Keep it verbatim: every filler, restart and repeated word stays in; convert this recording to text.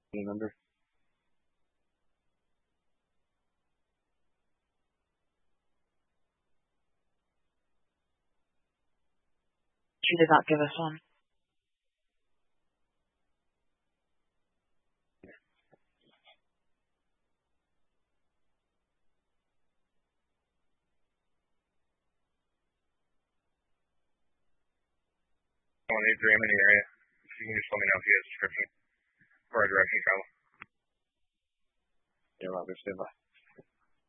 Any number? She did not give us one. one eight three, I'm in the area. If you can just let me know if you have a description for our direction travel. Yeah, Roger, stand by.